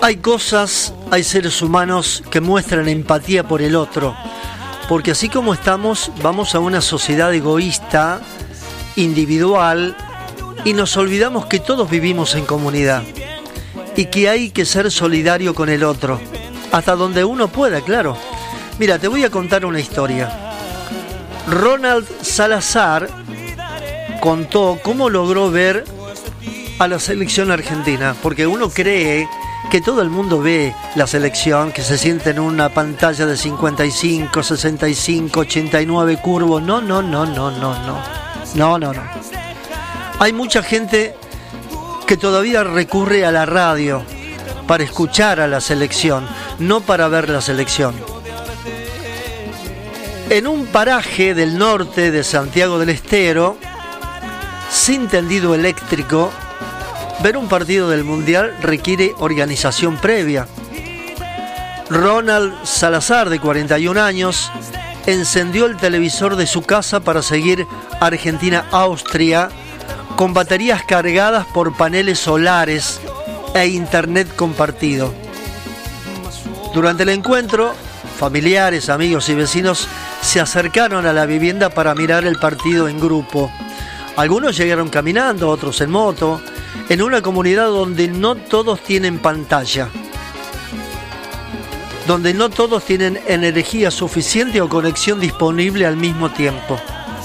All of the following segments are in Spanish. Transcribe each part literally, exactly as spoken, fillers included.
Hay cosas, hay seres humanos que muestran empatía por el otro, porque así como estamos, vamos a una sociedad egoísta, individual, y nos olvidamos que todos vivimos en comunidad y que hay que ser solidario con el otro, hasta donde uno pueda, claro. Mira, te voy a contar una historia. Ronald Salazar contó cómo logró ver a la selección argentina, porque uno cree que todo el mundo ve la selección, que se siente en una pantalla de cincuenta y cinco, sesenta y cinco, ochenta y nueve curvos. No, no, no, no, no, no. No, no, no. Hay mucha gente que todavía recurre a la radio para escuchar a la selección, no para ver la selección. En un paraje del norte de Santiago del Estero, sin tendido eléctrico, ver un partido del Mundial requiere organización previa. Ronald Salazar, de cuarenta y un años, encendió el televisor de su casa para seguir Argentina-Austria con baterías cargadas por paneles solares e internet compartido. Durante el encuentro, familiares, amigos y vecinos se acercaron a la vivienda para mirar el partido en grupo. Algunos llegaron caminando, otros en moto, en una comunidad donde no todos tienen pantalla, donde no todos tienen energía suficiente o conexión disponible al mismo tiempo.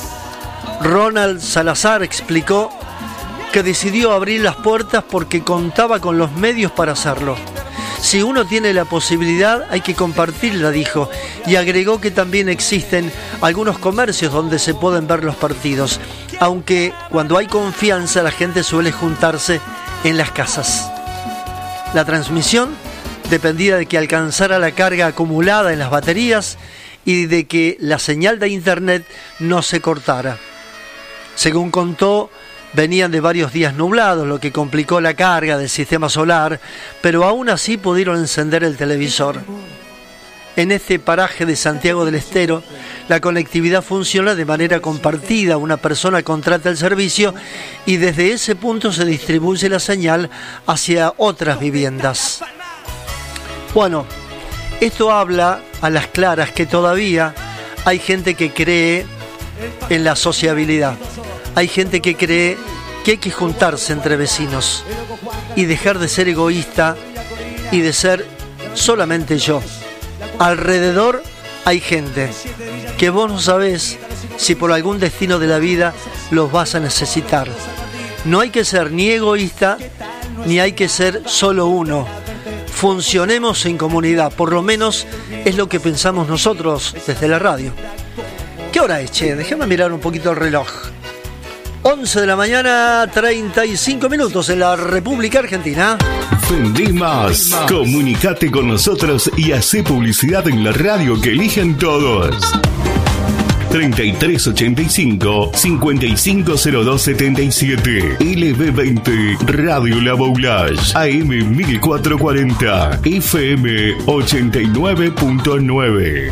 Ronald Salazar explicó que decidió abrir las puertas porque contaba con los medios para hacerlo. Si uno tiene la posibilidad, hay que compartirla, dijo, y agregó que también existen algunos comercios donde se pueden ver los partidos, aunque cuando hay confianza la gente suele juntarse en las casas. La transmisión dependía de que alcanzara la carga acumulada en las baterías y de que la señal de internet no se cortara. Según contó, venían de varios días nublados, lo que complicó la carga del sistema solar, pero aún así pudieron encender el televisor. En este paraje de Santiago del Estero, la conectividad funciona de manera compartida. Una persona contrata el servicio y desde ese punto se distribuye la señal hacia otras viviendas. Bueno, esto habla a las claras que todavía hay gente que cree en la sociabilidad. Hay gente que cree que hay que juntarse entre vecinos y dejar de ser egoísta y de ser solamente yo. Alrededor hay gente que vos no sabés si por algún destino de la vida los vas a necesitar. No hay que ser ni egoísta ni hay que ser solo uno. Funcionemos en comunidad, por lo menos es lo que pensamos nosotros desde la radio. ¿Qué hora es, che? Déjame mirar un poquito el reloj. once de la mañana, treinta y cinco minutos en la República Argentina. Vendí más. Comunicate con nosotros y hacé publicidad en la radio que eligen todos. treinta y tres ochenta y cinco, cincuenta y cinco cero dos setenta y siete. L B veinte Radio La Boulage. A M mil cuatrocientos cuarenta. F M ochenta y nueve punto nueve.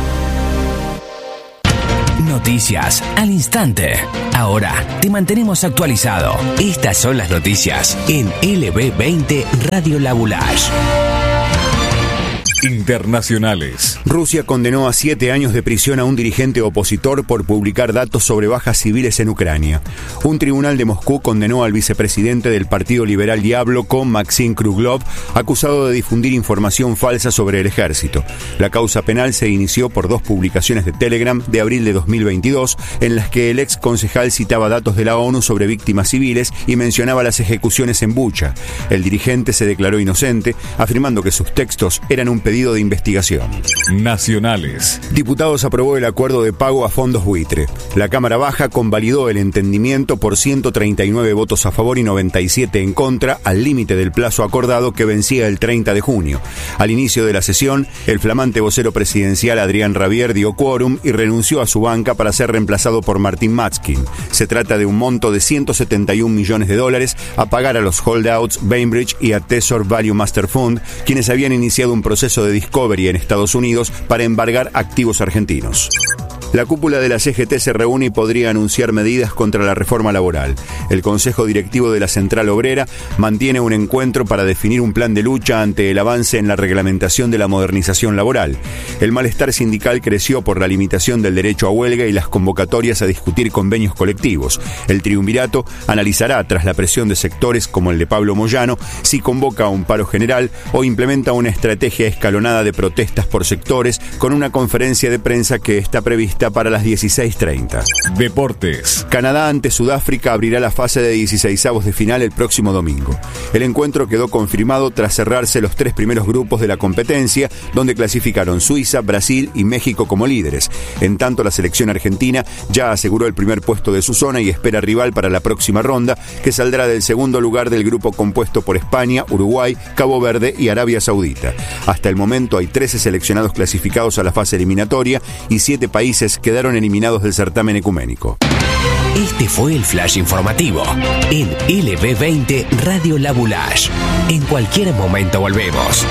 Noticias al instante. Ahora te mantenemos actualizado. Estas son las noticias en L B veinte Radio La Boulage. Internacionales. Rusia condenó a siete años de prisión a un dirigente opositor por publicar datos sobre bajas civiles en Ucrania. Un tribunal de Moscú condenó al vicepresidente del Partido Liberal Diabloko, Maxim Kruglov, acusado de difundir información falsa sobre el ejército. La causa penal se inició por dos publicaciones de Telegram de abril de dos mil veintidós, en las que el ex concejal citaba datos de la ONU sobre víctimas civiles y mencionaba las ejecuciones en Bucha. El dirigente se declaró inocente, afirmando que sus textos eran un pedido de investigación. Nacionales. Diputados aprobó el acuerdo de pago a fondos buitre. La Cámara Baja convalidó el entendimiento por ciento treinta y nueve votos a favor y noventa y siete en contra, al límite del plazo acordado que vencía el treinta de junio. Al inicio de la sesión, el flamante vocero presidencial Adrián Rabier dio quórum y renunció a su banca para ser reemplazado por Martín Matskin. Se trata de un monto de ciento setenta y un millones de dólares a pagar a los holdouts Bainbridge y a Tesor Value Master Fund, quienes habían iniciado un proceso de discovery en Estados Unidos para embargar activos argentinos. La cúpula de la C G T se reúne y podría anunciar medidas contra la reforma laboral. El Consejo Directivo de la Central Obrera mantiene un encuentro para definir un plan de lucha ante el avance en la reglamentación de la modernización laboral. El malestar sindical creció por la limitación del derecho a huelga y las convocatorias a discutir convenios colectivos. El triunvirato analizará, tras la presión de sectores como el de Pablo Moyano, si convoca a un paro general o implementa una estrategia escalonada de protestas por sectores con una conferencia de prensa que está prevista para las dieciséis treinta. Deportes. Canadá ante Sudáfrica abrirá la fase de dieciseisavos de final el próximo domingo. El encuentro quedó confirmado tras cerrarse los tres primeros grupos de la competencia, donde clasificaron Suiza, Brasil y México como líderes. En tanto, la selección argentina ya aseguró el primer puesto de su zona y espera rival para la próxima ronda, que saldrá del segundo lugar del grupo compuesto por España, Uruguay, Cabo Verde y Arabia Saudita. Hasta el momento hay trece seleccionados clasificados a la fase eliminatoria y siete países quedaron eliminados del certamen ecuménico. Este fue el flash informativo en L B veinte Radio La Boulaye. En cualquier momento volvemos.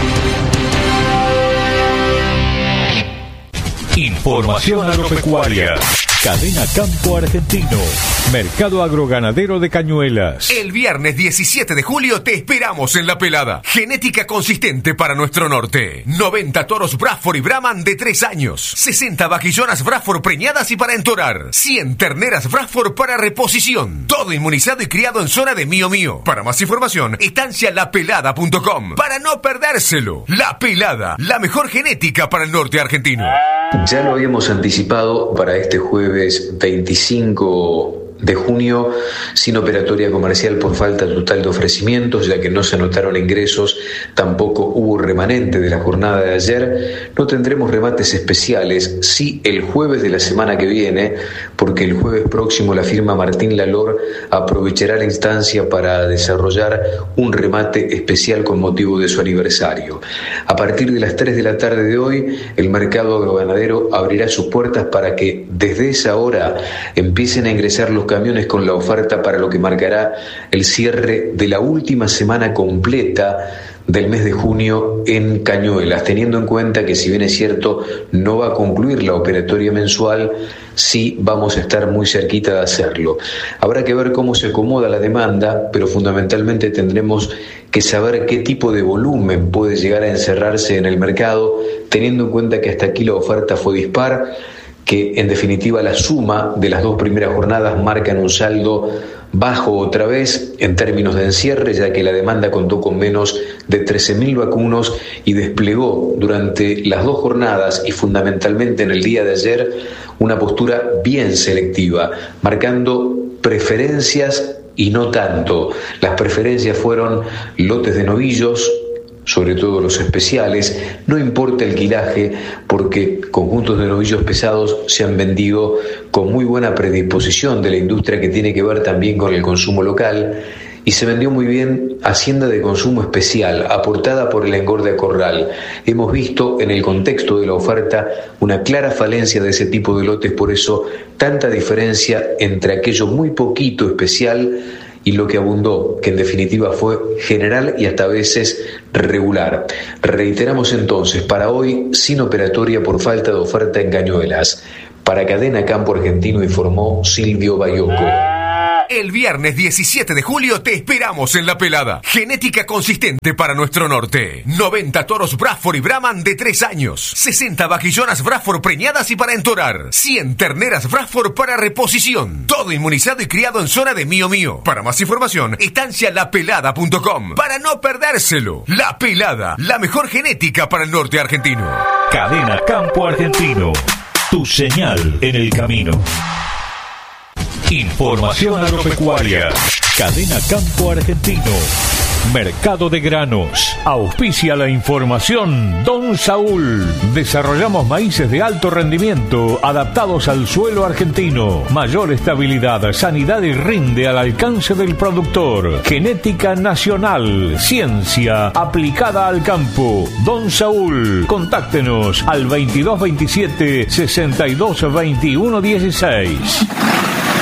Información agropecuaria. Cadena Campo Argentino. Mercado agroganadero de Cañuelas. El viernes diecisiete de julio te esperamos en La Pelada. Genética consistente para nuestro norte. noventa toros Bradford y Brahman de tres años. sesenta vaquillonas Bradford preñadas y para entorar. cien terneras Bradford para reposición. Todo inmunizado y criado en zona de Mío Mío. Para más información, estancia la pelada punto com. Para no perdérselo. La Pelada, la mejor genética para el norte argentino. Ya lo habíamos anticipado para este jueves veinticinco de junio, sin operatoria comercial por falta total de ofrecimientos, ya que no se anotaron ingresos, tampoco hubo remanente de la jornada de ayer. No tendremos remates especiales, sí el jueves de la semana que viene, porque el jueves próximo la firma Martín Lalor aprovechará la instancia para desarrollar un remate especial con motivo de su aniversario. A partir de las tres de la tarde de hoy, el mercado agroganadero abrirá sus puertas para que desde esa hora empiecen a ingresar los camiones con la oferta para lo que marcará el cierre de la última semana completa del mes de junio en Cañuelas, teniendo en cuenta que, si bien es cierto no va a concluir la operatoria mensual, sí vamos a estar muy cerquita de hacerlo. Habrá que ver cómo se acomoda la demanda, pero fundamentalmente tendremos que saber qué tipo de volumen puede llegar a encerrarse en el mercado, teniendo en cuenta que hasta aquí la oferta fue dispar, que en definitiva la suma de las dos primeras jornadas marcan un saldo bajo otra vez en términos de encierre, ya que la demanda contó con menos de trece mil vacunos y desplegó durante las dos jornadas y fundamentalmente en el día de ayer una postura bien selectiva, marcando preferencias y no tanto. Las preferencias fueron lotes de novillos, sobre todo los especiales, no importa el quilaje, porque conjuntos de novillos pesados se han vendido con muy buena predisposición de la industria, que tiene que ver también con el consumo local, y se vendió muy bien hacienda de consumo especial, aportada por el engorde a corral. Hemos visto en el contexto de la oferta una clara falencia de ese tipo de lotes, por eso tanta diferencia entre aquello muy poquito especial y lo que abundó, que en definitiva fue general y hasta a veces regular. Reiteramos entonces, para hoy, sin operatoria por falta de oferta en Cañuelas. Para Cadena Campo Argentino informó Silvio Bayoco. El viernes diecisiete de julio te esperamos en La Pelada. Genética consistente para nuestro norte. noventa toros Bradford y Brahman de tres años. sesenta vaquillonas Bradford preñadas y para entorar. cien terneras Bradford para reposición. Todo inmunizado y criado en zona de Mío Mío. Para más información, estancia la pelada punto com. Para no perdérselo. La Pelada, la mejor genética para el norte argentino. Cadena Campo Argentino. Tu señal en el camino. Información agropecuaria. Cadena Campo Argentino. Mercado de granos. Auspicia la información Don Saúl. Desarrollamos maíces de alto rendimiento adaptados al suelo argentino. Mayor estabilidad, sanidad y rinde al alcance del productor. Genética nacional. Ciencia aplicada al campo. Don Saúl. Contáctenos al veintidós veintisiete sesenta y dos veintiuno dieciséis.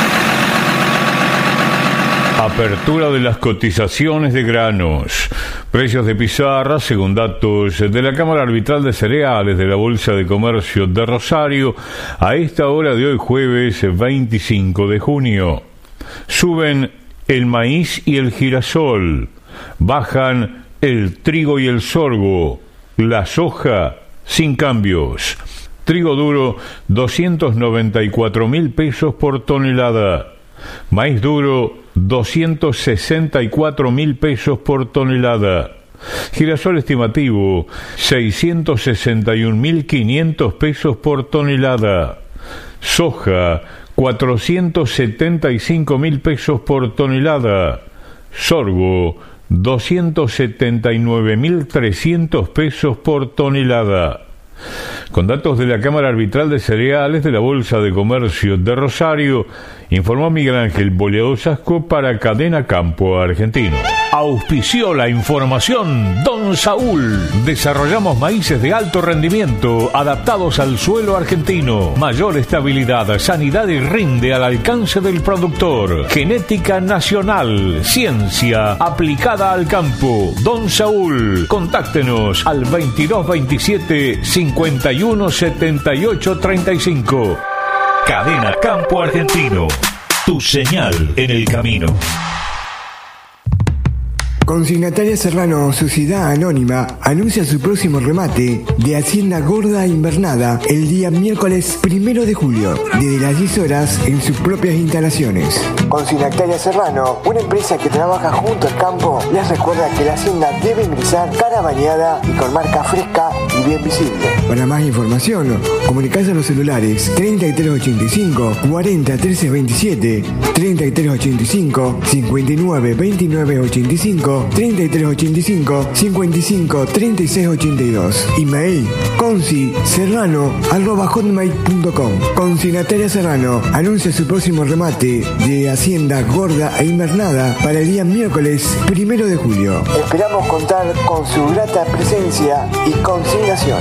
Apertura de las cotizaciones de granos. Precios de pizarra, según datos de la Cámara Arbitral de Cereales de la Bolsa de Comercio de Rosario, a esta hora de hoy jueves veinticinco de junio. Suben el maíz y el girasol, bajan el trigo y el sorgo, la soja sin cambios. Trigo duro doscientos noventa y cuatro mil pesos por tonelada. Maíz duro doscientos sesenta y cuatro mil pesos por tonelada. Girasol estimativo seiscientos sesenta y un mil quinientos pesos por tonelada. Soja cuatrocientos setenta y cinco mil pesos por tonelada. Sorgo doscientos setenta y nueve mil trescientos pesos por tonelada. Con datos de la Cámara Arbitral de Cereales de la Bolsa de Comercio de Rosario, informó Miguel Ángel Boleado Sasco para Cadena Campo Argentino. Auspició la información Don Saúl. Desarrollamos maíces de alto rendimiento adaptados al suelo argentino. Mayor estabilidad, sanidad y rinde al alcance del productor. Genética nacional, ciencia aplicada al campo. Don Saúl. Contáctenos al veintidós veintisiete cincuenta y uno setenta y ocho treinta y cinco. Cadena Campo Argentino. Tu señal en el camino. Consignataria Serrano, Sociedad Anónima, anuncia su próximo remate de Hacienda Gorda Invernada el día miércoles primero de julio, desde las diez horas en sus propias instalaciones. Consignataria Serrano, una empresa que trabaja junto al campo, les recuerda que la Hacienda debe ingresar cara bañada y con marca fresca y bien visible. Para más información, comunicarse a los celulares treinta y tres ochenta y cinco, cuarenta trece veintisiete, treinta y tres ochenta y cinco, cincuenta y nueve veintinueve ochenta y cinco, treinta y tres ochenta y cinco, cincuenta y cinco treinta y seis ochenta y dos. Email consi serrano arroba hotmail punto com. Consignataria Serrano anuncia su próximo remate de Hacienda Gorda e Invernada para el día miércoles primero de julio. Esperamos contar con su grata presencia y consignación.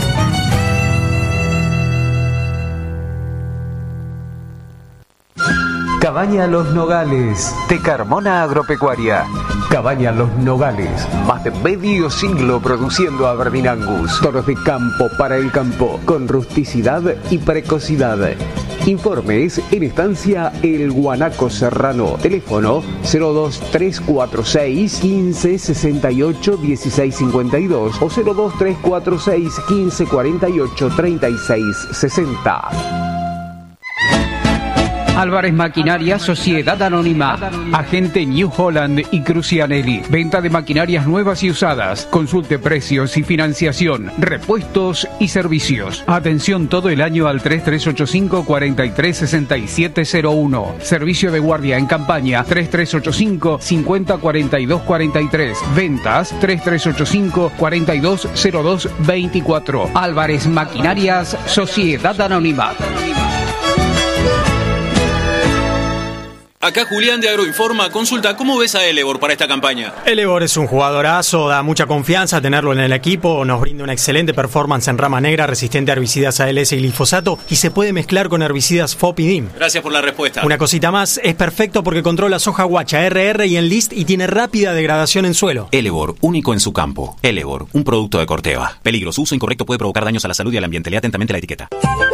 Cabaña Los Nogales, de Carmona Agropecuaria. Cabaña Los Nogales, más de medio siglo produciendo Aberdeen Angus. Toros de campo para el campo, con rusticidad y precocidad. Informes en estancia El Guanaco Serrano. Teléfono cero dos tres cuatro seis quince sesenta y ocho dieciséis cincuenta y dos o cero dos tres cuatro seis quince cuarenta y ocho treinta y seis sesenta. Álvarez Maquinaria, Sociedad Anónima, agente New Holland y Crucianelli. Venta de maquinarias nuevas y usadas. Consulte precios y financiación, repuestos y servicios. Atención todo el año al tres tres ocho cinco cuatro tres seis siete cero uno. Servicio de guardia en campaña tres tres ocho cinco cincuenta cuarenta y dos cuarenta y tres. Ventas tres tres ocho cinco cuarenta y dos cero dos veinticuatro. Álvarez Maquinarias, Sociedad Anónima. Acá Julián de Agroinforma. Consulta, ¿cómo ves a Elevor para esta campaña? Elevor es un jugadorazo, da mucha confianza tenerlo en el equipo, nos brinda una excelente performance en rama negra, resistente a herbicidas A L S y glifosato, y se puede mezclar con herbicidas F O P y D I M. Gracias por la respuesta. Una cosita más, es perfecto porque controla soja guacha, R R y Enlist y tiene rápida degradación en suelo. Elevor, único en su campo. Elevor, un producto de Corteva. Peligro, su uso incorrecto puede provocar daños a la salud y al ambiente. Lea atentamente la etiqueta.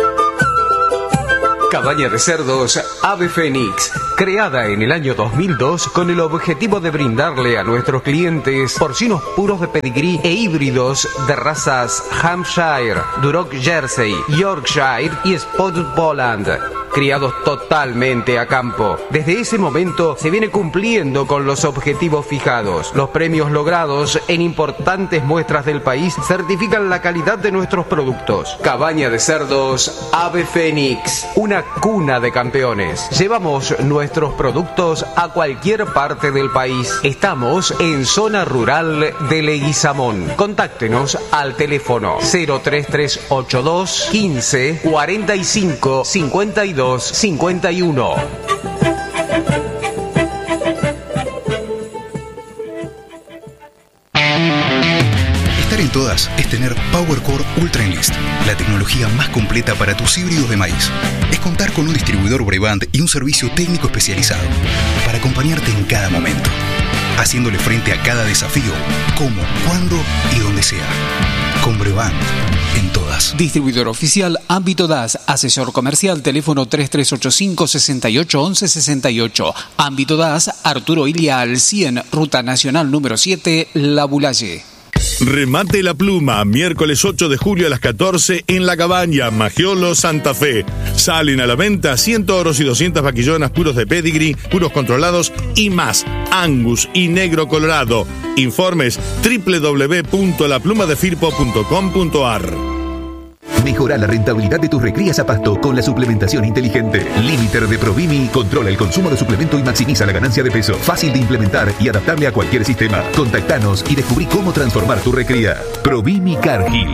Cabaña de cerdos Ave Fénix, creada en el año dos mil dos con el objetivo de brindarle a nuestros clientes porcinos puros de pedigrí e híbridos de razas Hampshire, Duroc Jersey, Yorkshire y Spotted Poland, criados totalmente a campo. Desde ese momento se viene cumpliendo con los objetivos fijados. Los premios logrados en importantes muestras del país certifican la calidad de nuestros productos. Cabaña de cerdos Ave Fénix, una cuna de campeones. Llevamos nuestros productos a cualquier parte del país. Estamos en zona rural de Leguizamón. Contáctenos al teléfono cero tres tres ocho dos quince cuarenta y cinco cincuenta y dos cincuenta y uno. Estar en todas es tener PowerCore Ultra Enlist, la tecnología más completa para tus híbridos de maíz. Es contar con un distribuidor Brevant y un servicio técnico especializado para acompañarte en cada momento. haciéndole frente a cada desafío, como, cuándo y donde sea. Combrevant, en todas. Distribuidor oficial Ámbito D A S, asesor comercial, teléfono tres tres ocho cinco, seis ocho, once sesenta y ocho. Ámbito D A S, Arturo Ilia al cien, Ruta Nacional número siete, La Bulaye. Remate La Pluma, miércoles ocho de julio a las catorce en La Cabaña, Magiolo, Santa Fe. Salen a la venta cien toros y doscientas vaquillonas puros de pedigree, puros controlados y más. Angus y negro colorado. Informes doble u doble u doble u punto la pluma de firpo punto com punto a r. Mejora la rentabilidad de tus recrías a pasto con la suplementación inteligente. Limiter de Provimi controla el consumo de suplemento y maximiza la ganancia de peso. Fácil de implementar y adaptable a cualquier sistema. Contactanos y descubrí cómo transformar tu recría. Provimi Cargill.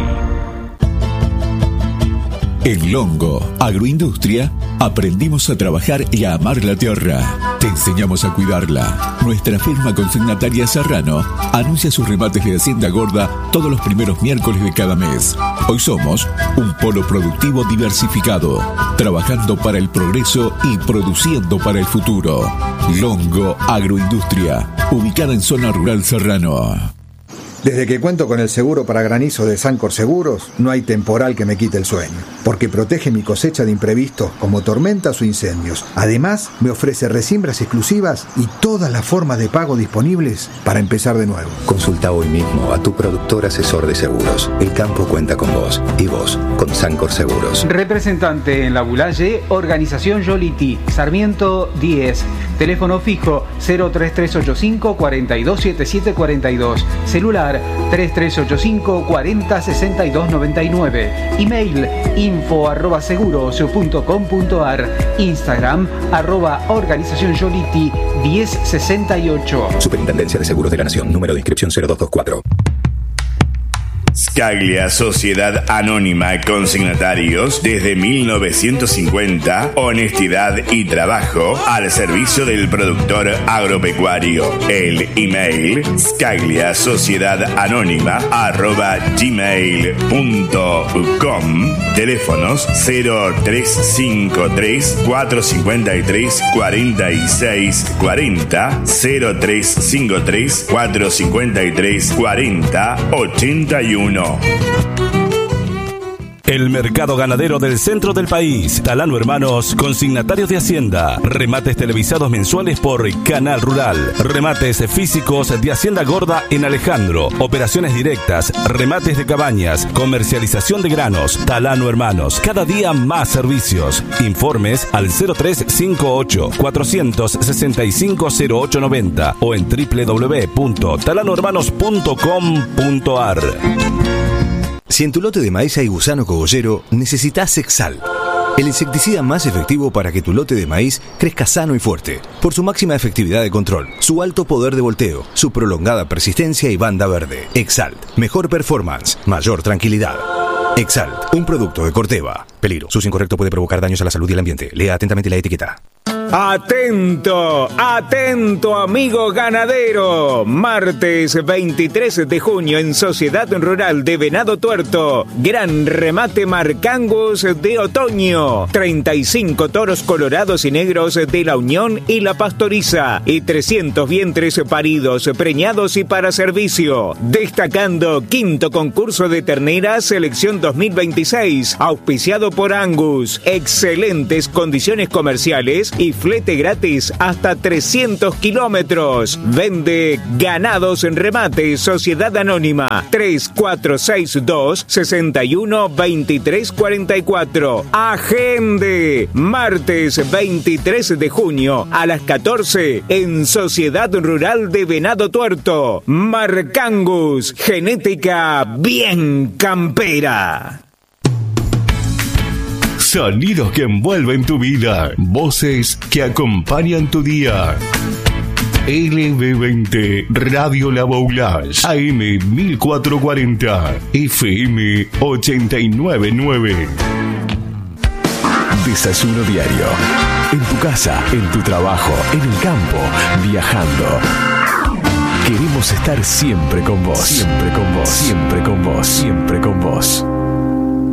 En Longo Agroindustria aprendimos a trabajar y a amar la tierra. Te enseñamos a cuidarla. Nuestra firma consignataria Serrano anuncia sus remates de Hacienda Gorda todos los primeros miércoles de cada mes. Hoy somos un polo productivo diversificado, trabajando para el progreso y produciendo para el futuro. Longo Agroindustria, ubicada en zona rural Serrano. Desde que cuento con el seguro para granizo de Sancor Seguros, no hay temporal que me quite el sueño, porque protege mi cosecha de imprevistos como tormentas o incendios. Además, me ofrece resiembras exclusivas y todas las formas de pago disponibles para empezar de nuevo. Consulta hoy mismo a tu productor asesor de seguros. El campo cuenta con vos y vos con Sancor Seguros. Representante en La Bulaye, Organización Yoliti, Sarmiento diez. Teléfono fijo cero tres tres ocho cinco, cuatro dos siete siete cuatro dos. Celular tres tres ocho cinco, cuatro cero, seis dos nueve nueve. Email info arroba seguros punto com punto a r. Instagram arroba organización Yoliti diez sesenta y ocho. Superintendencia de Seguros de la Nación. Número de inscripción cero dos dos cuatro. Scaglia Sociedad Anónima Consignatarios desde mil novecientos cincuenta, honestidad y trabajo al servicio del productor agropecuario. El email scaglia sociedad anónima arroba gmail punto com. Teléfonos cero tres cinco tres, cuatro cinco tres, cuatro seis cuatro cero, cero tres cinco tres, cuatro cinco tres, cuatro cero, ochenta y uno. El mercado ganadero del centro del país. Talano Hermanos, consignatarios de Hacienda. Remates televisados mensuales por Canal Rural. Remates físicos de Hacienda Gorda en Alejandro. Operaciones directas, remates de cabañas, comercialización de granos. Talano Hermanos, cada día más servicios. Informes al cero tres cinco ocho, cuatro seis cinco, cero ocho nueve cero o en doble u doble u doble u punto talano hermanos punto com punto a r. Si en tu lote de maíz hay gusano cogollero, necesitas Exalt, el insecticida más efectivo para que tu lote de maíz crezca sano y fuerte, por su máxima efectividad de control, su alto poder de volteo, su prolongada persistencia y banda verde. Exalt, mejor performance, mayor tranquilidad. Exalt, un producto de Corteva. Peligro, su uso incorrecto puede provocar daños a la salud y el ambiente. Lea atentamente la etiqueta. Atento, atento amigo ganadero. Martes veintitrés de junio en Sociedad Rural de Venado Tuerto. Gran remate Marcangus de otoño. treinta y cinco toros colorados y negros de la Unión y la Pastoriza. Y trescientos vientres paridos, preñados y para servicio. Destacando quinto concurso de terneras selección dos mil veintiséis. Auspiciado por Angus. Excelentes condiciones comerciales y flete gratis hasta trescientos kilómetros. Vende Ganados en Remate Sociedad Anónima tres cuatro seis dos, seis uno, dos tres cuatro cuatro. Agende martes veintitrés de junio a las catorce en Sociedad Rural de Venado Tuerto. Marcangus, genética bien campera. Sonidos que envuelven tu vida. Voces que acompañan tu día. L B veinte Radio La Boulaye. A M mil cuatrocientos cuarenta. F M ochenta y nueve punto nueve. Desayuno diario. En tu casa, en tu trabajo, en el campo, viajando. Queremos estar siempre con vos. Siempre con vos. Siempre con vos. Siempre con vos.